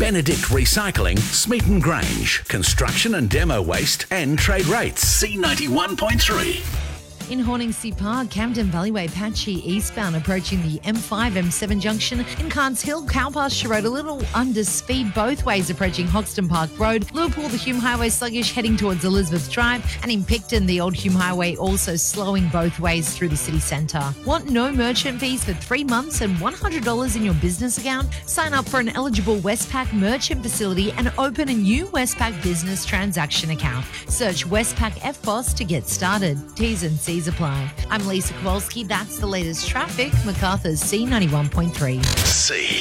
Benedict Recycling, Smeaton Grange. Construction and demo waste and trade rates. C91.3. In Horningsea Park, Camden Valleyway, Patchy eastbound approaching the M5, M7 junction. In Carnes Hill, Cow Pasture Road, a little under speed both ways approaching Hoxton Park Road. Liverpool, the Hume Highway sluggish heading towards Elizabeth Drive. And in Picton, the old Hume Highway also slowing both ways through the city centre. Want no merchant fees for 3 months and $100 in your business account? Sign up for an eligible Westpac merchant facility and open a new Westpac business transaction account. Search Westpac FBOSS to get started. T's and C's apply. I'm Lisa Kowalski. That's the latest traffic. MacArthur's C91.3. C.